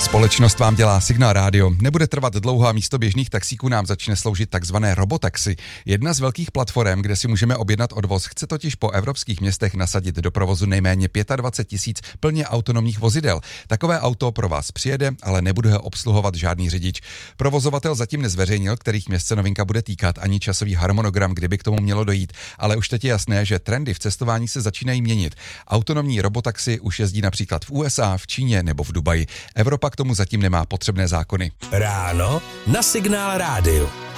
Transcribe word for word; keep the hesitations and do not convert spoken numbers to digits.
Společnost vám dělá Signál rádio. Nebude trvat dlouho a místo běžných taxíků nám začne sloužit takzvané robotaxi. Jedna z velkých platform, kde si můžeme objednat odvoz, chce totiž po evropských městech nasadit do provozu nejméně dvacet pět tisíc plně autonomních vozidel. Takové auto pro vás přijede, ale nebude ho obsluhovat žádný řidič. Provozovatel zatím nezveřejnil, kterých měst se novinka bude týkat, ani časový harmonogram, kdyby k tomu mělo dojít, ale už teď je jasné, že trendy v cestování se začínají měnit. Autonomní robotaxi už jezdí například v U S A, v Číně nebo v Dubaji. Evropa k tomu zatím nemá potřebné zákony. Ráno na Signál rádiu.